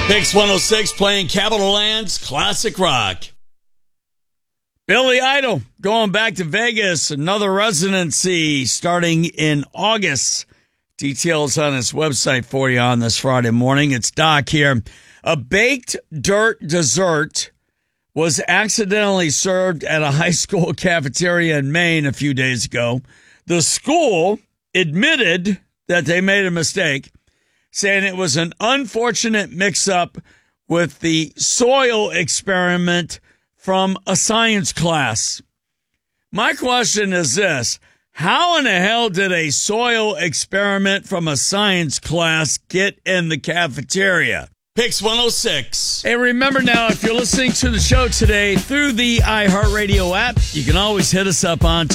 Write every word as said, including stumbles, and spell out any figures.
Pix one oh six playing Capital Land's classic rock. Billy Idol going back to Vegas, another residency starting in August. Details on his website for you on this Friday morning. It's Doc here. A baked dirt dessert was accidentally served at a high school cafeteria in Maine a few days ago. The school admitted that they made a mistake, saying it was an unfortunate mix-up with the soil experiment from a science class. My question is this: how in the hell did a soil experiment from a science class get in the cafeteria? Pix one oh six. Hey, remember now, if you're listening to the show today through the iHeartRadio app, you can always hit us up on